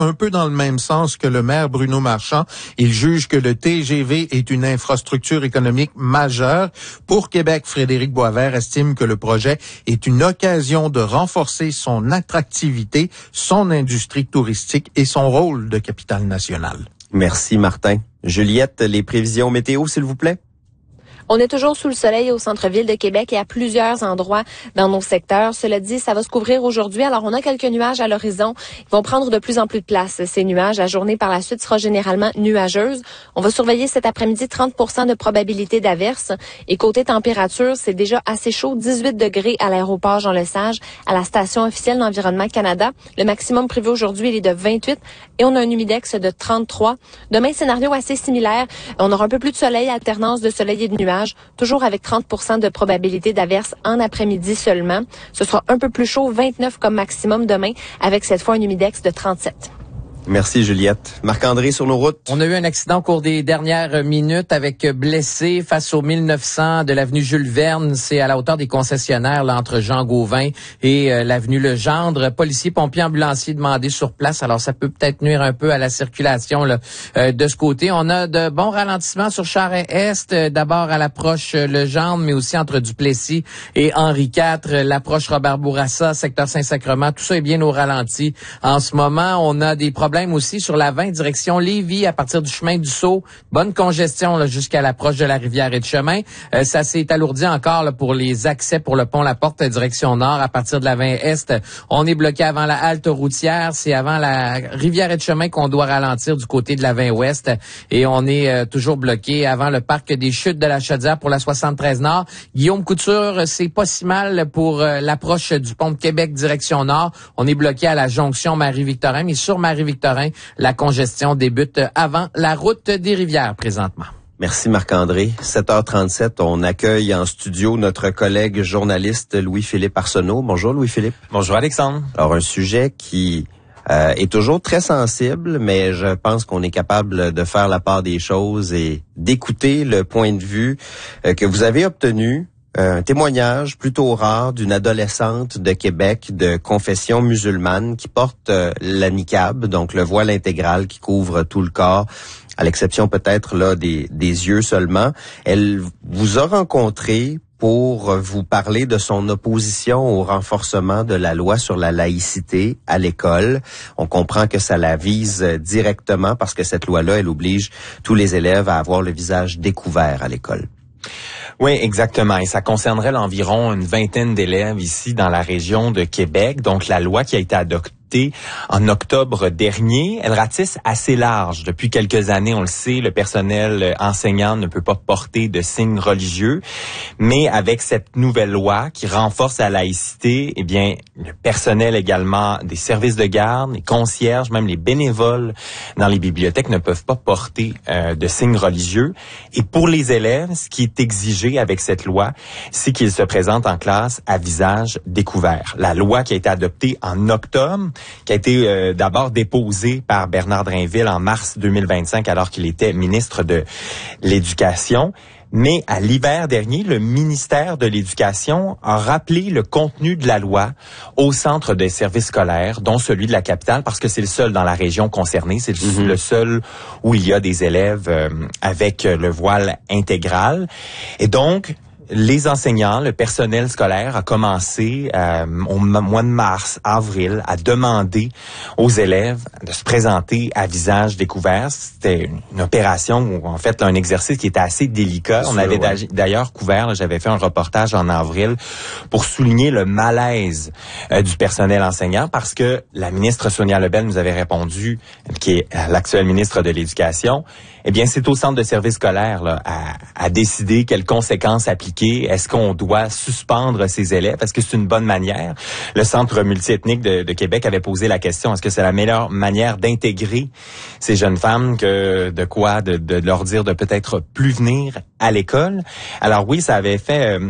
un peu dans le même sens que le maire Bruno Marchand. Il juge que le TGV est une infrastructure économique majeure. Pour Québec, Frédéric Boisvert estime que le projet est une occasion de renforcer son attractivité, son industrie touristique et son rôle de capitale nationale. Merci Martin. Juliette, les prévisions météo, s'il vous plaît? On est toujours sous le soleil au centre-ville de Québec et à plusieurs endroits dans nos secteurs. Cela dit, ça va se couvrir aujourd'hui. Alors, on a quelques nuages à l'horizon. Ils vont prendre de plus en plus de place. Ces nuages, la journée par la suite sera généralement nuageuse. On va surveiller cet après-midi 30% de probabilité d'averse. Et côté température, c'est déjà assez chaud. 18 degrés à l'aéroport Jean-Lesage, à la station officielle d'Environnement Canada. Le maximum prévu aujourd'hui, il est de 28 et on a un humidex de 33. Demain, scénario assez similaire. On aura un peu plus de soleil, alternance de soleil et de nuages. Toujours avec 30% de probabilité d'averse en après-midi seulement. Ce sera un peu plus chaud, 29 comme maximum demain, avec cette fois un humidex de 37. Merci Juliette. Marc-André sur nos routes. On a eu un accident au cours des dernières minutes avec blessés face au 1900 de l'avenue Jules Verne. C'est à la hauteur des concessionnaires là, entre Jean Gauvin et l'avenue Legendre. Policiers, pompiers, ambulanciers demandés sur place. Alors ça peut peut-être nuire un peu à la circulation là, de ce côté. On a de bons ralentissements sur Charest-Est. D'abord à l'approche Legendre, mais aussi entre Duplessis et Henri IV. L'approche Robert-Bourassa, secteur Saint-Sacrement. Tout ça est bien au ralenti. En ce moment, on a des problèmes aussi sur la 20 direction Lévis à partir du chemin du Sceau. Bonne congestion là, jusqu'à l'approche de la rivière et de chemin. Ça s'est alourdi encore là, pour les accès pour le pont La Porte direction nord à partir de la 20 Est. On est bloqué avant la halte routière. C'est avant la rivière et de chemin qu'on doit ralentir du côté de la 20 Ouest. Et on est toujours bloqué avant le parc des Chutes de la Chaudière pour la 73 Nord. Guillaume Couture, c'est pas si mal pour l'approche du pont de Québec direction nord. On est bloqué à la jonction Marie-Victorin, mais sur Marie-Victorin, la congestion débute avant la route des Rivières présentement. Merci Marc-André. 7h37, on accueille en studio notre collègue journaliste Louis-Philippe Arsenault. Bonjour Louis-Philippe. Bonjour Alexandre. Alors un sujet qui est toujours très sensible, mais je pense qu'on est capable de faire la part des choses et d'écouter le point de vue que vous avez obtenu. Un témoignage plutôt rare d'une adolescente de Québec de confession musulmane qui porte la niqab, donc le voile intégral qui couvre tout le corps, à l'exception peut-être là des yeux seulement. Elle vous a rencontré pour vous parler de son opposition au renforcement de la loi sur la laïcité à l'école. On comprend que ça la vise directement parce que cette loi-là, elle oblige tous les élèves à avoir le visage découvert à l'école. Oui, exactement. Et ça concernerait environ une vingtaine d'élèves ici dans la région de Québec. Donc, la loi qui a été adoptée en octobre dernier, elle ratisse assez large. Depuis quelques années, on le sait, le personnel enseignant ne peut pas porter de signes religieux. Mais avec cette nouvelle loi qui renforce la laïcité, eh bien, le personnel également des services de garde, les concierges, même les bénévoles dans les bibliothèques ne peuvent pas porter de signes religieux. Et pour les élèves, ce qui est exigé avec cette loi, c'est qu'ils se présentent en classe à visage découvert. La loi qui a été adoptée en octobre, qui a été d'abord déposée par Bernard Drainville en mars 2025 alors qu'il était ministre de l'Éducation. Mais à l'hiver dernier, le ministère de l'Éducation a rappelé le contenu de la loi au centre des services scolaires, dont celui de la capitale, parce que c'est le seul dans la région concernée. C'est le seul où il y a des élèves avec le voile intégral. Et donc, les enseignants, le personnel scolaire a commencé au mois de mars, avril, à demander aux élèves de se présenter à visage découvert. C'était une opération, ou en fait un exercice qui était assez délicat. On avait d'ailleurs couvert, j'avais fait un reportage en avril pour souligner le malaise du personnel enseignant parce que la ministre Sonia Lebel nous avait répondu, qui est l'actuelle ministre de l'Éducation, eh bien, c'est au centre de service scolaire là, à décider quelles conséquences appliquer. Est-ce qu'on doit suspendre ces élèves? Est-ce que c'est une bonne manière? Le Centre multiethnique de Québec avait posé la question, est-ce que c'est la meilleure manière d'intégrer ces jeunes femmes que de leur dire de peut-être plus venir à l'école? Alors oui, ça avait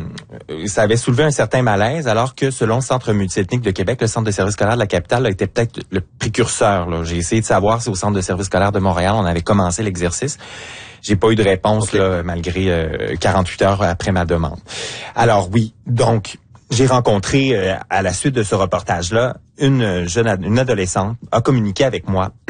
soulevé un certain malaise, alors que selon le Centre multiethnique de Québec, le Centre de service scolaire de la capitale a été peut-être le précurseur. Là. J'ai essayé de savoir si au Centre de service scolaire de Montréal, on avait commencé l'exercice. J'ai pas eu de réponse là, malgré 48 heures après ma demande. Alors oui, donc J'ai rencontré, à la suite de ce reportage-là, une adolescente a communiqué avec moi